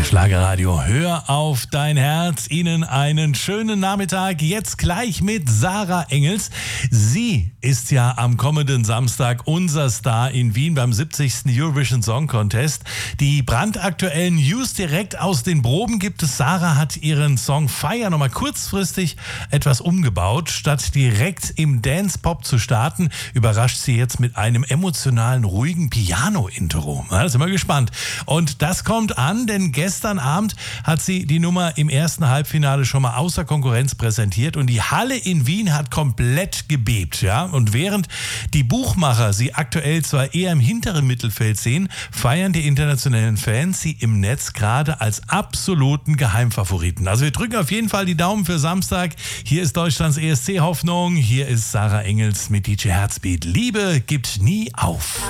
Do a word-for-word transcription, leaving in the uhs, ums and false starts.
Schlagerradio, hör auf dein Herz. Ihnen einen schönen Nachmittag. Jetzt gleich mit Sarah Engels. Sie ist ja am kommenden Samstag unser Star in Wien beim siebzigsten Eurovision Song Contest. Die brandaktuellen News direkt aus den Proben gibt es. Sarah hat ihren Song Fire nochmal kurzfristig etwas umgebaut. Statt direkt im Dance-Pop zu starten, überrascht sie jetzt mit einem emotionalen, ruhigen Piano-Intro. Da sind wir gespannt. Und das kommt an, denn gestern Abend hat sie die Nummer im ersten Halbfinale schon mal außer Konkurrenz präsentiert und die Halle in Wien hat komplett gebebt. Ja? Und während die Buchmacher sie aktuell zwar eher im hinteren Mittelfeld sehen, feiern die internationalen Fans sie im Netz gerade als absoluten Geheimfavoriten. Also wir drücken auf jeden Fall die Daumen für Samstag. Hier ist Deutschlands E S C-Hoffnung. Hier ist Sarah Engels mit D J Herzbeat. Liebe gibt nie auf.